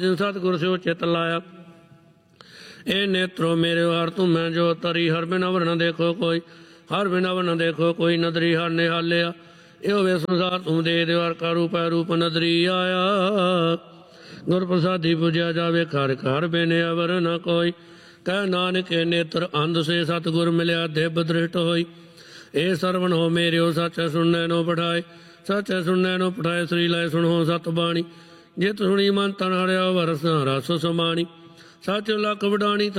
सतगुर स्यो चित लाया। ए नेत्रो मेरे हर तू मैं जो तरी हर बिना वर्ण देखो कोई, हर बिना वर्ण देखो कोई नदरी हर निहालिया। यो वे संसार तुम दे देवर का रूप है रूप नदरी आया। गुर प्रसादी पूजा जावे घर घर बिने अवर न कोई, कह नानक के नेत्र अंध से सतगुर मिलया दिव्य दृष्ट होई। ए सरवण हो मेरे हो सच सुनने नो पठाए, सच सुनने नो पठाए श्री लय सुनो सत बाणी। जित सुनी मन तन हरिया वरस रस समानी, सच लख वडाणी